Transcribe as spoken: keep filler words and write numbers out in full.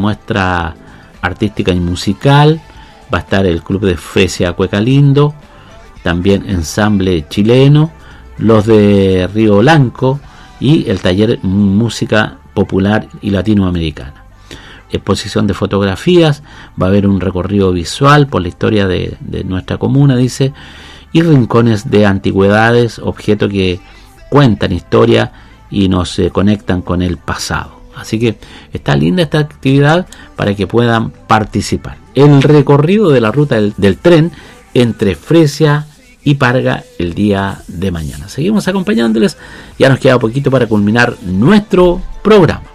muestra artística y musical. Va a estar el Club de Fresia Cueca Lindo, también ensamble chileno, los de Río Blanco y el taller Música Popular y Latinoamericana. Exposición de fotografías, va a haber un recorrido visual por la historia de, de nuestra comuna, dice, y rincones de antigüedades, objetos que cuentan historia y nos eh, conectan con el pasado. Así que está linda esta actividad para que puedan participar. El recorrido de la ruta del, del tren entre Fresia y Parga el día de mañana. Seguimos acompañándoles, ya nos queda poquito para culminar nuestro programa.